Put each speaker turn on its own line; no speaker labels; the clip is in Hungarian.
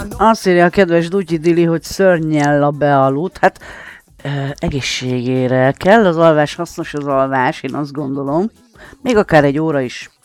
Azt írja a kedves Dutyi Dili, hogy szörnyel bealudt. Hát egészségére kell az alvás, hasznos az alvás, én azt gondolom. Még akár egy óra is